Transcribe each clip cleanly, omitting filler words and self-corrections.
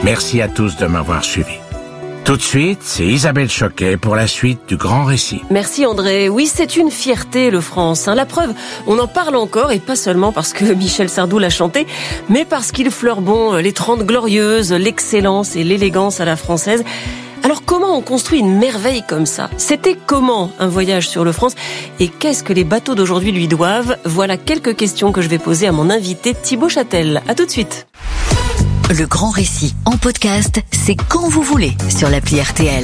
Merci à tous de m'avoir suivi. Tout de suite, c'est Isabelle Choquet pour la suite du Grand Récit. Merci André. Oui, c'est une fierté, le France. La preuve, on en parle encore, et pas seulement parce que Michel Sardou l'a chanté, mais parce qu'il fleure bon les 30 glorieuses, l'excellence et l'élégance à la française. Alors comment on construit une merveille comme ça ? C'était comment un voyage sur le France ? Et qu'est-ce que les bateaux d'aujourd'hui lui doivent ? Voilà quelques questions que je vais poser à mon invité Thibaut Châtel. À tout de suite. Le Grand Récit en podcast, c'est quand vous voulez sur l'appli RTL.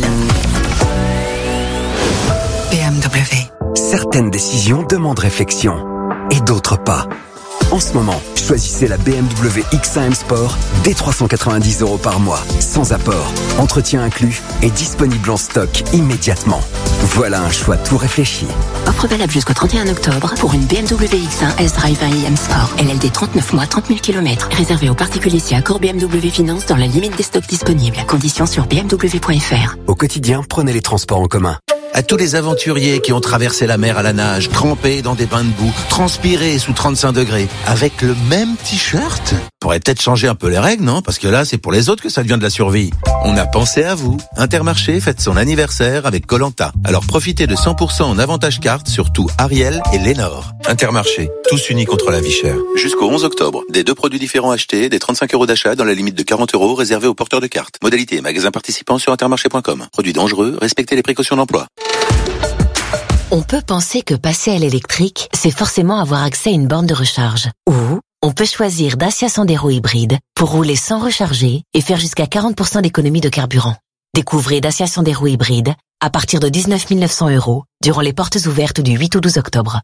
BMW. Certaines décisions demandent réflexion et d'autres pas. En ce moment, choisissez la BMW X1 M Sport dès 390 € par mois, sans apport, entretien inclus et disponible en stock immédiatement. Voilà un choix tout réfléchi. Offre valable jusqu'au 31 octobre pour une BMW X1 S-Drive 1 iM Sport. LLD 39 mois, 30 000 km. Réservé aux particuliers si accord BMW Finance dans la limite des stocks disponibles. Conditions sur bmw.fr. Au quotidien, prenez les transports en commun. À tous les aventuriers qui ont traversé la mer à la nage, trempés dans des bains de boue, transpirés sous 35 degrés, avec le même t-shirt. Pourrait peut-être changer un peu les règles, non ? Parce que là, c'est pour les autres que ça devient de la survie. On a pensé à vous. Intermarché fête son anniversaire avec Koh-Lanta. Alors profitez de 100% en avantage carte sur tout Ariel et Lénore. Intermarché, tous unis contre la vie chère. Jusqu'au 11 octobre, des 2 produits différents achetés, des 35 € d'achat dans la limite de 40 € réservés aux porteurs de cartes. Modalité et magasins participants sur intermarché.com. Produits dangereux, respectez les précautions d'emploi. On peut penser que passer à l'électrique, c'est forcément avoir accès à une borne de recharge. Ou on peut choisir Dacia Sandero hybride pour rouler sans recharger et faire jusqu'à 40% d'économie de carburant. Découvrez Dacia Sandero hybride à partir de 19 900 € durant les portes ouvertes du 8 au 12 octobre.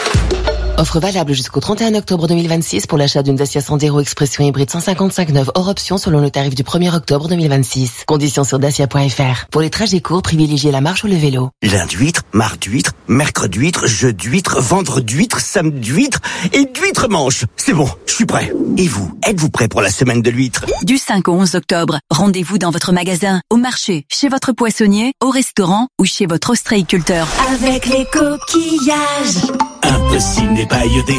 Offre valable jusqu'au 31 octobre 2026 pour l'achat d'une Dacia Sandero Expression hybride 155 neuve hors option selon le tarif du 1er octobre 2026. Conditions sur dacia.fr. Pour les trajets courts, privilégiez la marche ou le vélo. Lundi d'huître, mardi d'huître, mercredi d'huître, jeudi d'huître, vendredi d'huître, samedi d'huître et d'huître manche. C'est bon, je suis prêt. Et vous, êtes-vous prêt pour la semaine de l'huître ? Du 5 au 11 octobre, rendez-vous dans votre magasin, au marché, chez votre poissonnier, au restaurant ou chez votre ostréiculteur. Avec les coquillages. Impossible n'est pas iodé.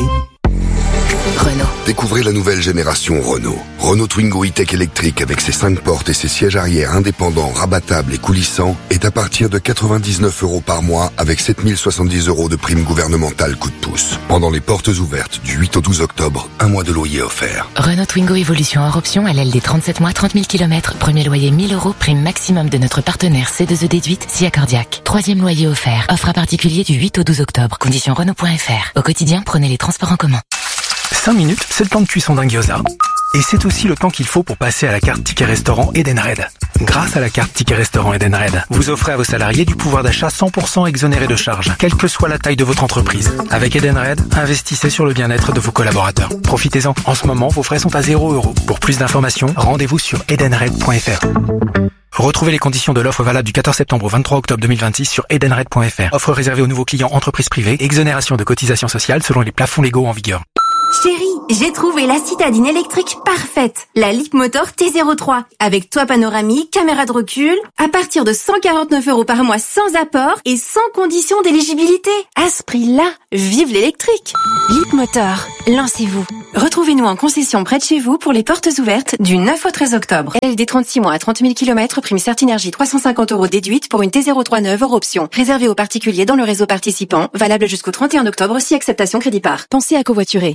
Renault. Découvrez la nouvelle génération Renault. Renault Twingo e-Tech électrique avec ses 5 portes et ses sièges arrière indépendants, rabattables et coulissants est à partir de 99 € par mois avec 7070 € de prime gouvernementale coup de pouce. Pendant les portes ouvertes du 8 au 12 octobre, un mois de loyer offert. Renault Twingo Evolution hors option, LLD 37 mois, 30 000 km. Premier loyer 1000 €, prime maximum de notre partenaire C2E déduite, SIA Cardiaque. Troisième loyer offert. Offre à particulier du 8 au 12 octobre. Conditions Renault.fr. Au quotidien, prenez les transports en commun. 5 minutes, c'est le temps de cuisson d'un gyoza. Et c'est aussi le temps qu'il faut pour passer à la carte Ticket Restaurant Edenred. Grâce à la carte Ticket Restaurant Edenred, vous offrez à vos salariés du pouvoir d'achat 100% exonéré de charges, quelle que soit la taille de votre entreprise. Avec Edenred, investissez sur le bien-être de vos collaborateurs. Profitez-en. En ce moment, vos frais sont à 0 €. Pour plus d'informations, rendez-vous sur edenred.fr. Retrouvez les conditions de l'offre valable du 14 septembre au 23 octobre 2026 sur edenred.fr. Offre réservée aux nouveaux clients entreprises privées, exonération de cotisations sociales selon les plafonds légaux en vigueur. Chérie, j'ai trouvé la citadine électrique parfaite. La Leapmotor T03. Avec toit panoramique, caméra de recul, à partir de 149 € par mois sans apport et sans condition d'éligibilité. À ce prix-là, vive l'électrique. Leapmotor, lancez-vous. Retrouvez-nous en concession près de chez vous pour les portes ouvertes du 9 au 13 octobre. LLD 36 mois à 30 000 km, prime Certinergie 350 € déduite pour une T03 neuve hors option. Réservé aux particuliers dans le réseau participant, valable jusqu'au 31 octobre si acceptation crédit par. Pensez à covoiturer.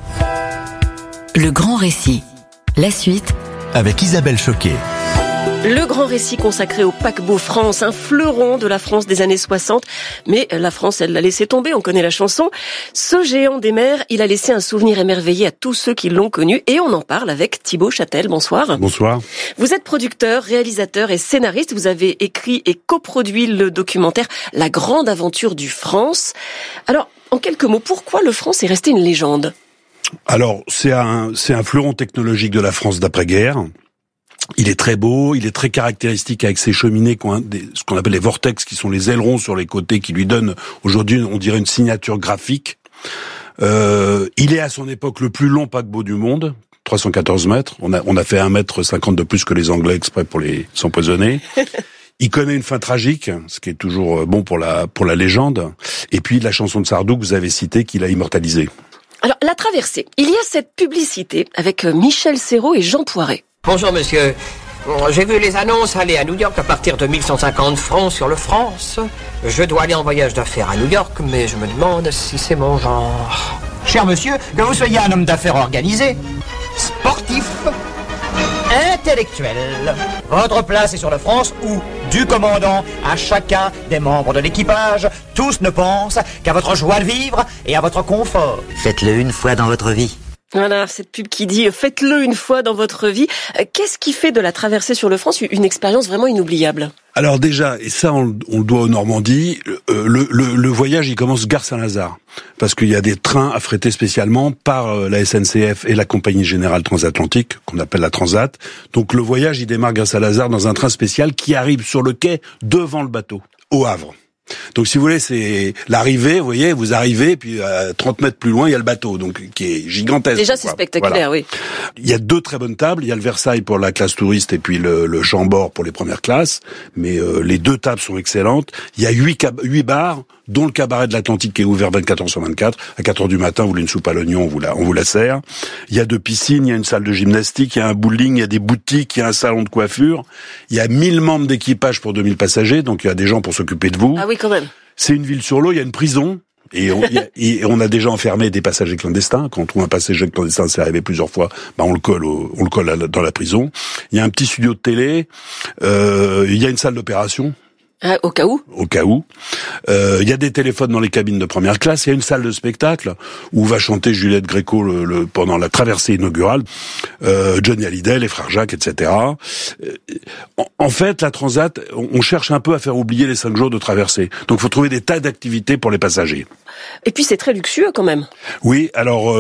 Le Grand Récit. La suite Avec Isabelle Choquet. Le Grand Récit consacré au paquebot France, un fleuron de la France des années 60. Mais la France, elle l'a laissé tomber, on connaît la chanson. Ce géant des mers, il a laissé un souvenir émerveillé à tous ceux qui l'ont connu. Et on en parle avec Thibaut Châtel. Bonsoir. Bonsoir. Vous êtes producteur, réalisateur et scénariste. Vous avez écrit et coproduit le documentaire La Grande Aventure du France. Alors, en quelques mots, pourquoi le France est resté une légende ? Alors, c'est un fleuron technologique de la France d'après-guerre. Il est très beau, il est très caractéristique avec ses cheminées, ce qu'on appelle les vortex, qui sont les ailerons sur les côtés, qui lui donnent aujourd'hui, on dirait, une signature graphique. Il est à son époque le plus long paquebot du monde, 314 mètres. On a fait 1,50 m de plus que les Anglais exprès pour les s'empoisonner. Il connaît une fin tragique, ce qui est toujours bon pour la légende. Et puis la chanson de Sardou que vous avez citée, qu'il a immortalisée. Alors, la traversée. Il y a cette publicité avec Michel Serrault et Jean Poiret. Bonjour monsieur. J'ai vu les annonces aller à New York à partir de 1150 francs sur le France. Je dois aller en voyage d'affaires à New York, mais je me demande si c'est mon genre. Cher monsieur, que vous soyez un homme d'affaires organisé, sportif, intellectuel, votre place est sur le France où, du commandant à chacun des membres de l'équipage, tous ne pensent qu'à votre joie de vivre et à votre confort. Faites-le une fois dans votre vie. Voilà, cette pub qui dit « Faites-le une fois dans votre vie ». Qu'est-ce qui fait de la traversée sur le France une expérience vraiment inoubliable ? Alors déjà, et ça on le doit aux Normandies, le voyage il commence gare Saint-Lazare, parce qu'il y a des trains affrétés spécialement par la SNCF et la Compagnie Générale Transatlantique, qu'on appelle la Transat. Donc le voyage il démarre gare Saint-Lazare dans un train spécial qui arrive sur le quai devant le bateau, au Havre. Donc si vous voulez, c'est l'arrivée, vous voyez, vous arrivez, puis à 30 mètres plus loin, il y a le bateau, donc qui est gigantesque. Déjà, c'est spectaculaire, voilà. Oui. Il y a 2 très bonnes tables, il y a le Versailles pour la classe touriste et puis le Chambord pour les premières classes, mais les 2 tables sont excellentes. Il y a 8 bars, dont le cabaret de l'Atlantique qui est ouvert 24 heures sur 24. À 4 heures du matin, vous voulez une soupe à l'oignon, on vous la sert. Il y a 2 piscines, il y a une salle de gymnastique, il y a un bowling, il y a des boutiques, il y a un salon de coiffure. Il y a 1000 membres d'équipage pour 2000 passagers, donc il y a des gens pour s'occuper de vous. Ah oui, quand même. C'est une ville sur l'eau, il y a une prison. Et on a déjà enfermé des passagers clandestins. Quand on trouve un passager clandestin, c'est arrivé plusieurs fois, on le colle dans la prison. Il y a un petit studio de télé, il y a une salle d'opération. Ah, au cas où. Au cas où. Il y a des téléphones dans les cabines de première classe. Il y a une salle de spectacle où va chanter Juliette Gréco pendant la traversée inaugurale. Johnny Hallyday, les frères Jacques, etc. En fait, la Transat, on cherche un peu à faire oublier les 5 jours de traversée. Donc, il faut trouver des tas d'activités pour les passagers. Et puis, c'est très luxueux quand même. Oui, alors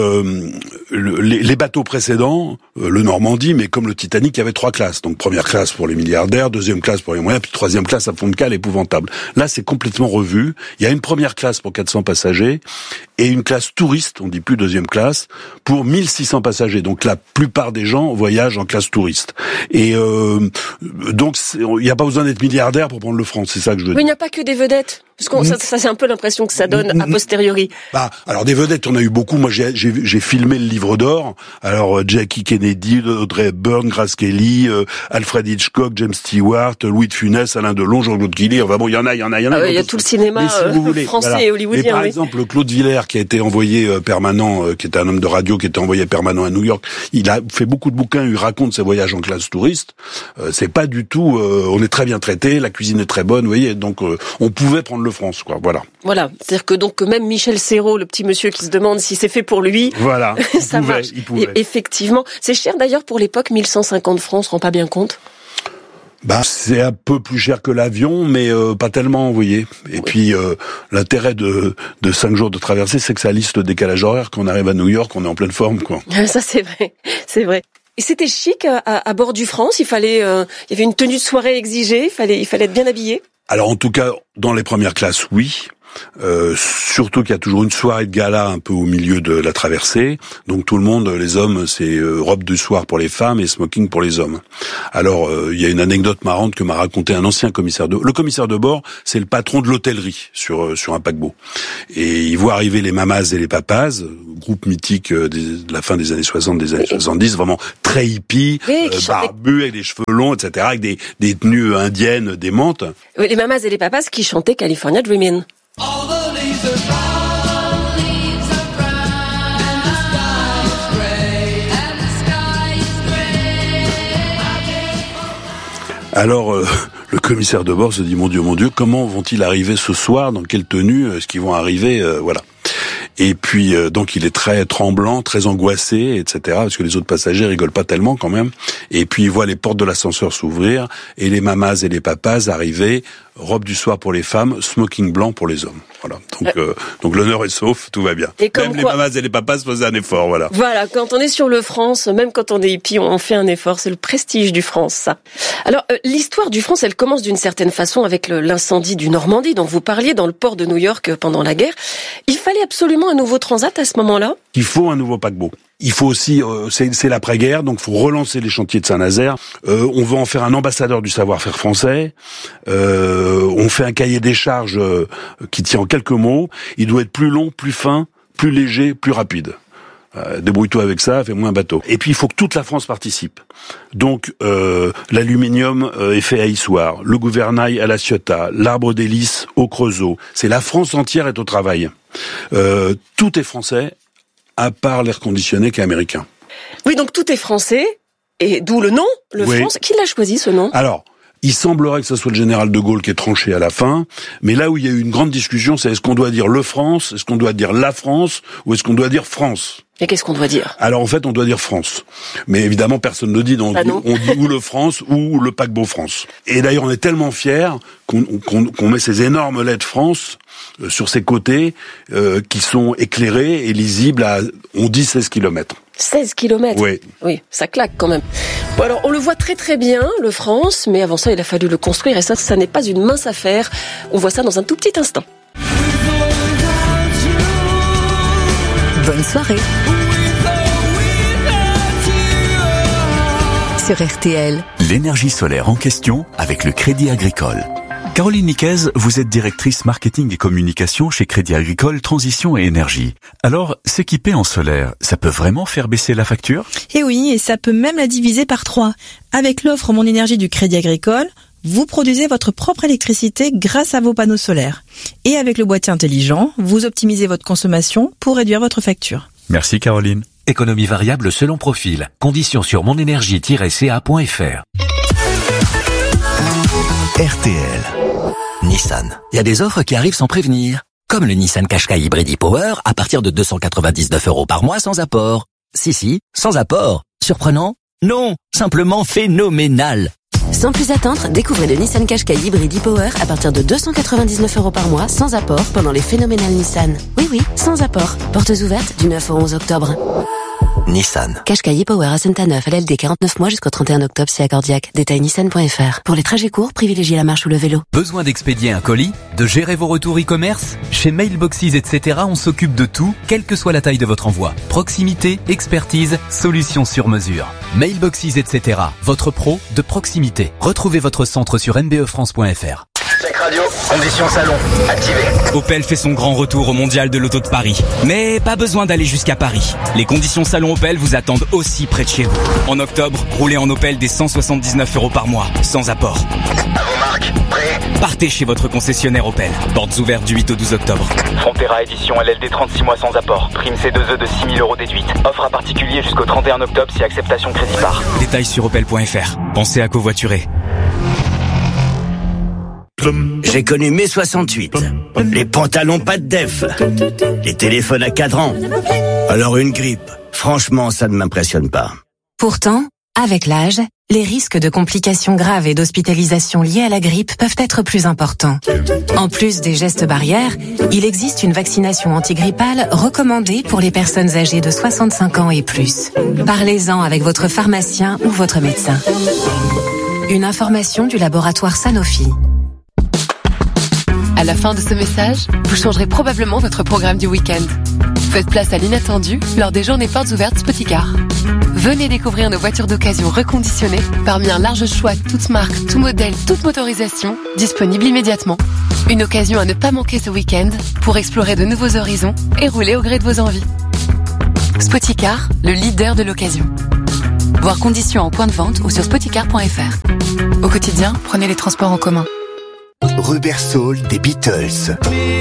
les bateaux précédents, le Normandie, mais comme le Titanic, il y avait 3 classes. Donc, première classe pour les milliardaires, deuxième classe pour les moyens, puis troisième classe à fond de cale épouvantable. Là, c'est complètement revu. Il y a une première classe pour 400 passagers et une classe touriste, on dit plus deuxième classe, pour 1600 passagers. Donc, la plupart des gens voyagent en classe touriste. Et donc, il n'y a pas besoin d'être milliardaire pour prendre le franc, c'est ça que je veux dire. Mais il n'y a pas que des vedettes. Parce que ça c'est un peu l'impression que ça donne a posteriori. Alors des vedettes, on a eu beaucoup. Moi, j'ai filmé le Livre d'Or. Alors Jackie Kennedy, Audrey Hepburn, Grace Kelly, Alfred Hitchcock, James Stewart, Louis de Funès, Alain Delon, Jean-Claude Guilly. Enfin bon, il y en a. Il y a tout le cinéma français et hollywoodien. Et par exemple, Claude Villers, qui a été envoyé permanent, qui était un homme de radio, qui était envoyé permanent à New York. Il a fait beaucoup de bouquins. Il raconte ses voyages en classe touriste. C'est pas du tout. On est très bien traité. La cuisine est très bonne. Vous voyez. Donc on pouvait prendre le France, quoi. Voilà. C'est-à-dire que donc même Michel Serrault, le petit monsieur qui se demande si c'est fait pour lui. Voilà. Ça marche. Il pouvait. Et effectivement, c'est cher d'ailleurs pour l'époque, 1150 francs, on se rend pas bien compte. C'est un peu plus cher que l'avion, mais pas tellement, vous voyez. Et puis l'intérêt de 5 jours de traversée, c'est que ça lisse le décalage horaire. Quand on arrive à New York, on est en pleine forme, quoi. Ça c'est vrai. Et c'était chic à bord du France. Il y avait une tenue de soirée exigée. Il fallait être bien habillé. Alors en tout cas, dans les premières classes, oui. Surtout qu'il y a toujours une soirée de gala un peu au milieu de la traversée. Donc tout le monde, les hommes, c'est robe du soir pour les femmes et smoking pour les hommes. Alors il y a une anecdote marrante que m'a raconté un ancien commissaire de... Le commissaire de bord, c'est le patron de l'hôtellerie sur un paquebot. Et il voit arriver les mamas et les papas, groupe mythique de la fin des années 60, des années 70, vraiment très hippie, barbu, avec des cheveux longs, etc., avec des tenues indiennes démentes. Les mamas et les papas qui chantaient California Dreamin'. Alors, le commissaire de bord se dit, mon Dieu, comment vont-ils arriver ce soir? Dans quelle tenue? Est-ce qu'ils vont arriver? Voilà. Et puis, donc, il est très tremblant, très angoissé, etc., parce que les autres passagers rigolent pas tellement, quand même. Et puis, il voit les portes de l'ascenseur s'ouvrir, et les mamas et les papas arriver, robe du soir pour les femmes, smoking blanc pour les hommes. Voilà. Donc l'honneur est sauf, tout va bien. Même les mamas et les papas se faisaient un effort, voilà. Voilà, quand on est sur le France, même quand on est hippie, on fait un effort. C'est le prestige du France, ça. Alors, l'histoire du France, elle commence d'une certaine façon avec l'incendie du Normandie, dont vous parliez, dans le port de New York pendant la guerre. Il fallait absolument un nouveau transat à ce moment-là? Il faut un nouveau paquebot. Il faut aussi, c'est l'après-guerre, donc faut relancer les chantiers de Saint-Nazaire. On veut en faire un ambassadeur du savoir-faire français. On fait un cahier des charges qui tient en quelques mots. Il doit être plus long, plus fin, plus léger, plus rapide. Débrouille-toi avec ça, fais-moi un bateau. Et puis il faut que toute la France participe. Donc l'aluminium est fait à Issoire, le gouvernail à La Ciotat, l'arbre d'hélice au Creusot. C'est la France entière est au travail. Tout est français, à part l'air conditionné qui est américain. Oui, donc tout est français, et d'où le nom, France. Qui l'a choisi, ce nom ? Alors, il semblerait que ce soit le général de Gaulle qui ait tranché à la fin, mais là où il y a eu une grande discussion, c'est est-ce qu'on doit dire le France, est-ce qu'on doit dire la France, ou est-ce qu'on doit dire France ? Et qu'est-ce qu'on doit dire ? Alors en fait, on doit dire France. Mais évidemment, personne ne le dit, donc on dit ou le France ou le paquebot France. Et d'ailleurs, on est tellement fiers qu'on met ces énormes lettres France sur ses côtés, qui sont éclairées et lisibles à, on dit 16 kilomètres. 16 kilomètres. Oui, ça claque quand même. Bon, alors, on le voit très très bien, le France, mais avant ça, il a fallu le construire, et ça n'est pas une mince affaire. On voit ça dans un tout petit instant. Bonne soirée sur RTL. L'énergie solaire en question avec le Crédit Agricole. Caroline Niquez, vous êtes directrice marketing et communication chez Crédit Agricole Transition et Énergie. Alors, s'équiper en solaire, ça peut vraiment faire baisser la facture ? Eh oui, et ça peut même la diviser par 3. Avec l'offre Mon Énergie du Crédit Agricole, vous produisez votre propre électricité grâce à vos panneaux solaires. Et avec le boîtier intelligent, vous optimisez votre consommation pour réduire votre facture. Merci Caroline. Économie variable selon profil. Conditions sur monenergie-ca.fr. RTL. Nissan. Il y a des offres qui arrivent sans prévenir. Comme le Nissan Qashqai Hybrid e-Power à partir de 299 € par mois sans apport. Si, sans apport. Surprenant ? Non, simplement phénoménal. Sans plus attendre, découvrez le Nissan Qashqai Hybrid e-Power à partir de 299 € par mois sans apport pendant les phénoménales Nissan. Oui, sans apport. Portes ouvertes du 9 au 11 octobre. Nissan. Qashqai e-Power à Saint-Neuf, LLD 49 mois jusqu'au 31 octobre si accordiaque. Détail nissan.fr. Pour les trajets courts, privilégiez la marche ou le vélo. Besoin d'expédier un colis ? De gérer vos retours e-commerce ? Chez Mailboxes, etc., on s'occupe de tout, quelle que soit la taille de votre envoi. Proximité, expertise, solutions sur mesure. Mailboxes, etc., votre pro de proximité. Retrouvez votre centre sur mbefrance.fr. Check radio, conditions salon, activé. Opel fait son grand retour au Mondial de l'Auto de Paris. Mais pas besoin d'aller jusqu'à Paris. Les conditions salon Opel vous attendent aussi près de chez vous. En octobre, roulez en Opel dès 179 € par mois, sans apport. À vos marques, prêts ? Partez chez votre concessionnaire Opel. Portes ouvertes du 8 au 12 octobre. Frontera édition LLD 36 mois sans apport. Prime C2E de 6 000 € déduite. Offre à particulier jusqu'au 31 octobre si acceptation crédit par. Détails sur opel.fr. Pensez à covoiturer. J'ai connu mai 68. Les pantalons pas de def. Les téléphones à cadran. Alors une grippe. Franchement, ça ne m'impressionne pas. Pourtant, avec l'âge, les risques de complications graves et d'hospitalisation liées à la grippe peuvent être plus importants. En plus des gestes barrières, il existe une vaccination antigrippale recommandée pour les personnes âgées de 65 ans et plus. Parlez-en avec votre pharmacien ou votre médecin. Une information du laboratoire Sanofi. À la fin de ce message, vous changerez probablement votre programme du week-end. Faites place à l'inattendu lors des journées portes ouvertes Spoticar. Venez découvrir nos voitures d'occasion reconditionnées parmi un large choix toutes marques, tout modèle, toute motorisation, disponibles immédiatement. Une occasion à ne pas manquer ce week-end pour explorer de nouveaux horizons et rouler au gré de vos envies. Spoticar, le leader de l'occasion. Voir conditions en point de vente ou sur spoticar.fr. Au quotidien, prenez les transports en commun. Rubber Soul des Beatles.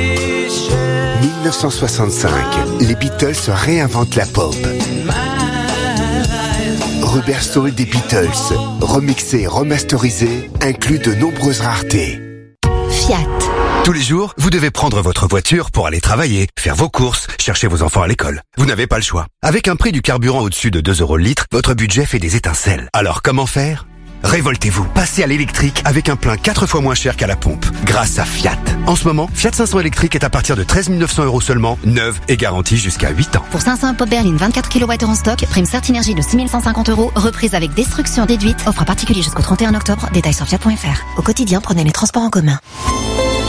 1965, les Beatles réinventent la pop. Rubber Soul des Beatles, remixé, remasterisé, inclut de nombreuses raretés. Fiat. Tous les jours, vous devez prendre votre voiture pour aller travailler, faire vos courses, chercher vos enfants à l'école. Vous n'avez pas le choix. Avec un prix du carburant au-dessus de 2 € le litre, votre budget fait des étincelles. Alors comment faire ? Révoltez-vous, passez à l'électrique avec un plein 4 fois moins cher qu'à la pompe, grâce à Fiat. En ce moment, Fiat 500 électrique est à partir de 13 900 € seulement, neuve et garantie jusqu'à 8 ans. Pour 500 pop berline 24 kWh en stock, prime Certinergie de 6 150 €, reprise avec destruction déduite, offre à particulier jusqu'au 31 octobre, détails sur fiat.fr. Au quotidien, prenez les transports en commun.